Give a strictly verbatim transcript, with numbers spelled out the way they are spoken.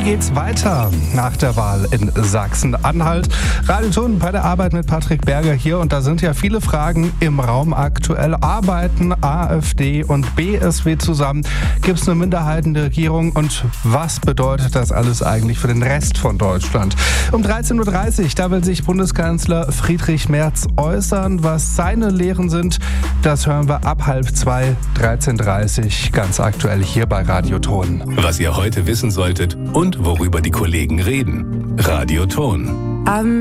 geht's weiter nach der Wahl in Sachsen-Anhalt? Radio Ton bei der Arbeit mit Patrick Berger hier und da sind ja viele Fragen im Raum aktuell. Arbeiten AfD und B S W zusammen? Gibt es eine Minderheitenregierung und was bedeutet das alles eigentlich für den Rest von Deutschland? Um dreizehn Uhr dreißig, da will sich Bundeskanzler Friedrich Merz äußern. Was seine Lehren sind, das hören wir ab halb zwei, dreizehn Uhr dreißig, ganz aktuell hier bei Radio Ton. Was ihr heute wissen solltet und worüber die Kollegen reden. Radio Ton. Um